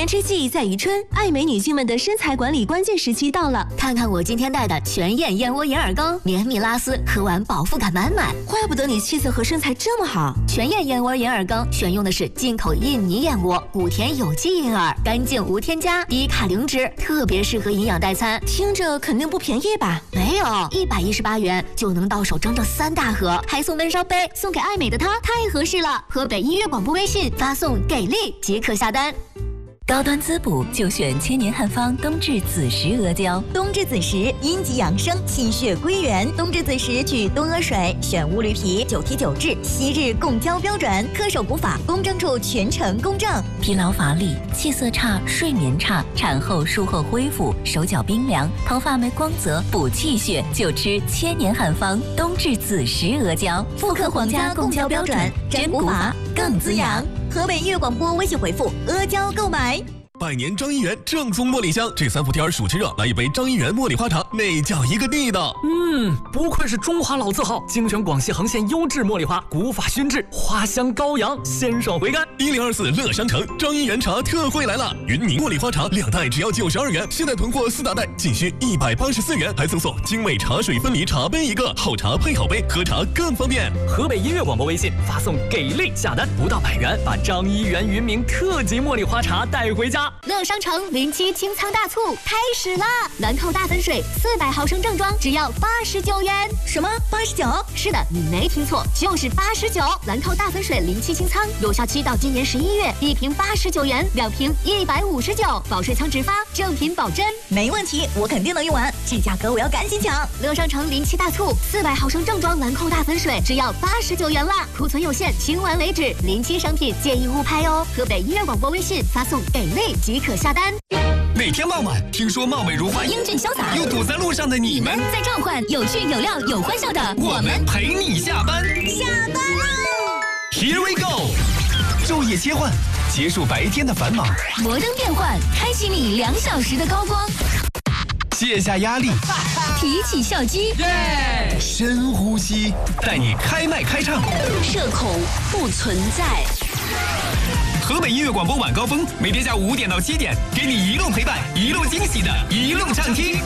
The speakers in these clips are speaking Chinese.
年之际在于春，爱美女性们的身材管理关键时期到了。 看看我今天带的全燕燕窝银耳羹，绵密拉丝，喝完饱腹感满满。 怪不得你气色和身材这么好。 全燕燕窝银耳羹选用的是进口印尼燕窝，谷田有机银耳，干净无添加，低卡零脂，特别适合营养代餐。 听着肯定不便宜吧？ 没有，118元就能到手整整3大盒，还送闷烧杯，送给爱美的她太合适了。河北音乐广播微信发送给力即可下单。 高端滋补就选千年汉方冬至子时阿胶。 冬至子时阴极养生，气血归元。冬至子时取冬阿水，选乌驴皮，9提9治，昔日供胶标准，恪守古法，公证处全程公证。 疲劳乏力、气色差、睡眠差，产后术后恢复，手脚冰凉，头发没光泽，补气血就吃千年汉方冬至子时阿胶， 复刻皇家供胶标准，真古法更滋养。河北音乐广播微信回复阿胶购买。 百年张一元正宗茉莉香，这3伏天暑吃热，来一杯张一元茉莉花茶，那叫一个地道。 不愧是中华老字号，精选广西横县优质茉莉花，古法熏制，花香高扬，鲜爽回甘。 1024乐商城张一元茶特惠来了，云宁茉莉花茶2袋只要92元，现在囤货4大袋仅需184元，还赠送精美茶水分离茶杯1个，好茶配好杯，喝茶更方便。 河北音乐广播微信发送给力下单，不到100元，把张一元云茗特级茉莉花茶带回家。 乐商城07清仓大促开始啦！兰蔻大粉水400毫升正装只要89元。 什么89？ 是的，你没听错，就是89。兰蔻大粉水07清仓，有效期到今年11月，1瓶89元，2瓶159，保水仓直发，正品保真。 没问题，我肯定能用完，这价格我要赶紧抢！ 乐商城07大促，400毫升正装兰蔻大粉水只要89元啦，库存有限，清完为止。07商品建议勿拍哦。河北音乐广播微信发送给力即可下单。 每天傍晚，听说貌美如花、 英俊潇洒又堵在路上的你们， 在召唤有趣有料有欢笑的我们陪你下班。 下班喽 ！Here we go！ 昼夜切换，结束白天的繁忙。 摩登变换，开启你2小时的高光。 卸下压力， 提起笑肌， 深呼吸，带你开麦开唱。 社恐不存在。 河北音乐广播晚高峰，每天下午5点到7点，给你一路陪伴、一路惊喜的一路畅听。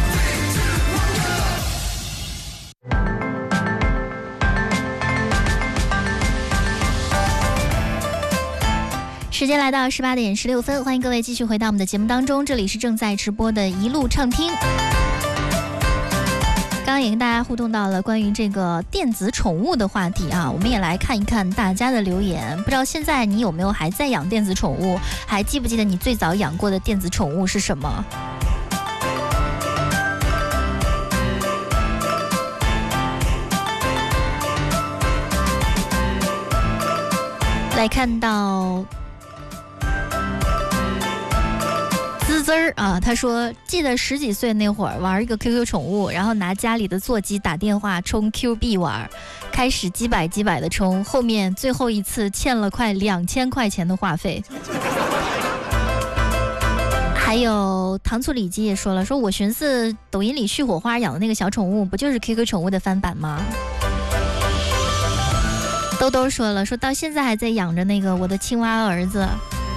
时间来到18点16分，欢迎各位继续回到我们的节目当中，这里是正在直播的一路畅听。刚刚也跟大家互动到了关于这个电子宠物的话题啊，我们也来看一看大家的留言。不知道现在你有没有还在养电子宠物？还记不记得你最早养过的电子宠物是什么？来看到滋儿啊，他说记得10几岁那会儿玩一个 QQ 宠物，然后拿家里的座机打电话充 Q 币玩，开始几百的充，后面最后一次欠了快2000块钱的话费。还有糖醋里脊也说了，说我寻思抖音里续火花养的那个小宠物不就是 QQ 宠物的翻版吗？兜兜说了，说到现在还在养着那个我的青蛙儿子。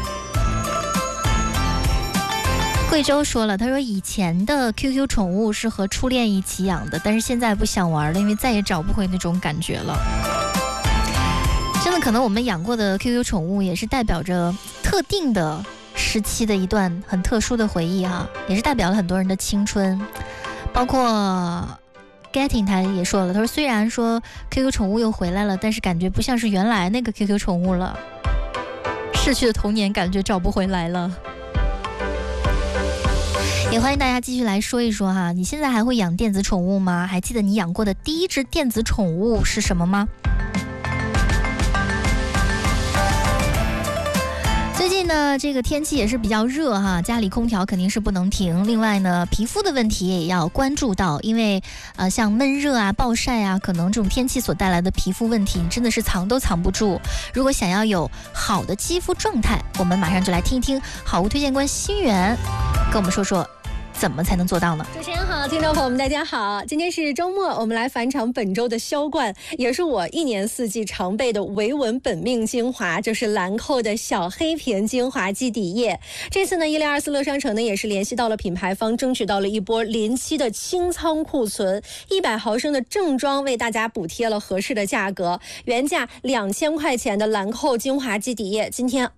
贵州说了，他说以前的 QQ 宠物是和初恋一起养的，但是现在不想玩了，因为再也找不回那种感觉了。真的，可能我们养过的 QQ 宠物也是代表着特定的时期的一段很特殊的回忆哈，也是代表了很多人的青春。包括 Getting 他也说了，他说虽然说 QQ 宠物又回来了，但是感觉不像是原来那个 QQ 宠物了，逝去的童年感觉找不回来了。也欢迎大家继续来说一说哈，你现在还会养电子宠物吗？还记得你养过的第一只电子宠物是什么吗？最近呢，这个天气也是比较热哈，家里空调肯定是不能停。另外呢，皮肤的问题也要关注到，因为像闷热啊、暴晒啊，可能这种天气所带来的皮肤问题，真的是藏都藏不住。如果想要有好的肌肤状态，我们马上就来听一听好物推荐官心源跟我们说说怎么才能做到呢？ 主持人好，听众朋友们大家好，今天是周末，我们来返场本周的销冠，也是我一年四季常备的维稳本命精华，就是兰蔻的小黑瓶精华基底液。这次呢，1024乐商城呢也是联系到了品牌方，争取到了一波临期的清仓库存，100毫升的正装为大家补贴了合适的价格，原价2000块钱的兰蔻精华基底液，今天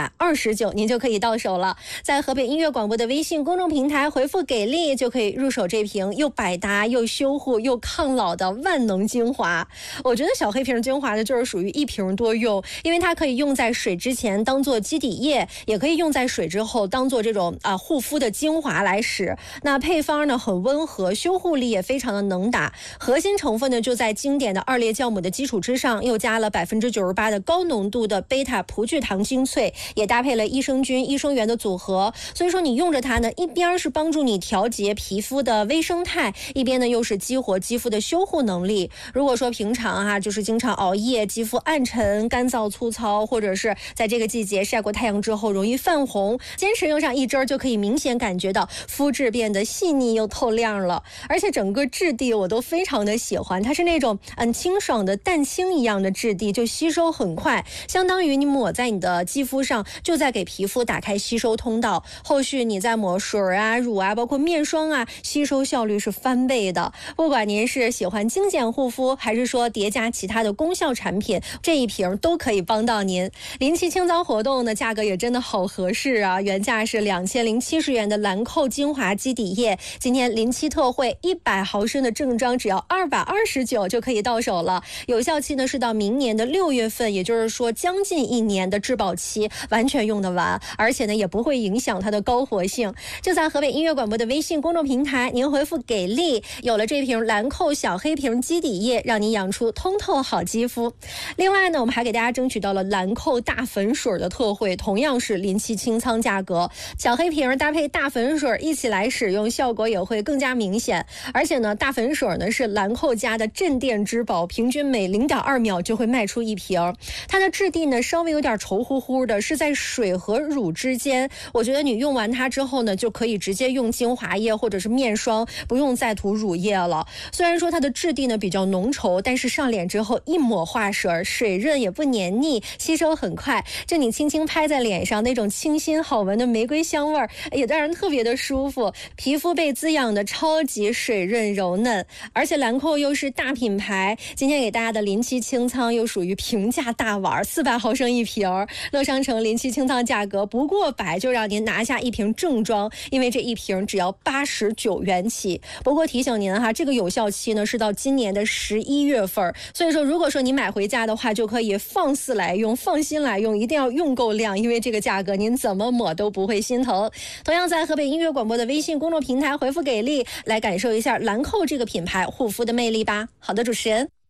229您就可以到手了。在河北音乐广播的微信公众平台回复给力，就可以入手这瓶又百搭又修护又抗老的万能精华。我觉得小黑瓶精华呢就是属于一瓶多用，因为它可以用在水之前当做基底液，也可以用在水之后当做这种护肤的精华来使。那配方呢很温和，修护力也非常的能打，核心成分呢就在经典的2列酵母的基础之上，又加了98%的高浓度的贝塔葡聚糖精粹，也搭配了益生菌、益生元的组合。所以说你用着它呢，一边是帮助你调节皮肤的微生态，一边呢又是激活肌肤的修护能力。如果说平常就是经常熬夜，肌肤暗沉、干燥、粗糙，或者是在这个季节晒过太阳之后容易泛红，坚持用上一针就可以明显感觉到肤质变得细腻又透亮了。而且整个质地我都非常的喜欢，它是那种清爽的蛋清一样的质地，就吸收很快，相当于你抹在你的肌肤上，就在给皮肤打开吸收通道，后续你再抹水乳包括面霜吸收效率是翻倍的。不管您是喜欢精简护肤，还是说叠加其他的功效产品，这一瓶都可以帮到您。临期清仓活动呢，价格也真的好合适啊，原价是2070元的兰蔻精华基底液，今天临期特惠100毫升的正装只要229就可以到手了，有效期呢是到明年的6月份，也就是说将近1年的质保期，完全用得完，而且呢也不会影响它的高活性。就在河北音乐广播的微信公众平台，您回复给力，有了这瓶兰蔻小黑瓶基底液，让你养出通透好肌肤。另外呢，我们还给大家争取到了兰蔻大粉水的特惠，同样是临期清仓价格，小黑瓶搭配大粉水一起来使用，效果也会更加明显。而且呢，大粉水呢是兰蔻家的镇店之宝，平均每0.2秒就会卖出一瓶。它的质地呢稍微有点稠乎乎的，是在水和乳之间。我觉得你用完它之后呢，就可以直接用精华液或者是面霜，不用再涂乳液了。虽然说它的质地呢比较浓稠，但是上脸之后一抹化水，水润也不黏腻，吸收很快。就你轻轻拍在脸上，那种清新好闻的玫瑰香味也让人特别的舒服，皮肤被滋养的超级水润柔嫩。而且兰蔻又是大品牌，今天给大家的临期清仓又属于平价大碗，400毫升一瓶，乐商城临期清仓价格不过100就让您拿下一瓶正装，因为这一瓶只要89元起。不过提醒您这个有效期呢是到今年的11月份，所以说如果说你买回家的话，就可以放肆来用，放心来用，一定要用够量，因为这个价格您怎么抹都不会心疼。同样在河北音乐广播的微信公众平台回复给力，来感受一下兰蔻这个品牌护肤的魅力吧。好的，主持人。